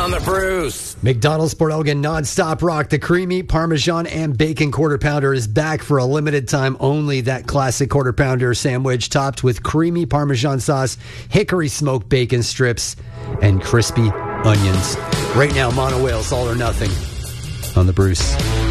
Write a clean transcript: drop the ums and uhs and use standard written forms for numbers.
on the Bruce. McDonald's Port Elgin Nonstop Rock, the creamy Parmesan and bacon quarter pounder is back for a limited time only. That classic quarter pounder sandwich topped with creamy Parmesan sauce, hickory smoked bacon strips, and crispy onions. Right now, Mono Whales, All or Nothing on the Bruce.